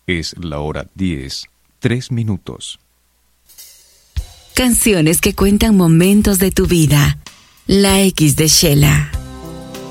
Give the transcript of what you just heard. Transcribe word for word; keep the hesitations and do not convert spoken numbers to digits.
Es la hora diez, tres minutos. Canciones que cuentan momentos de tu vida. La X de Shela.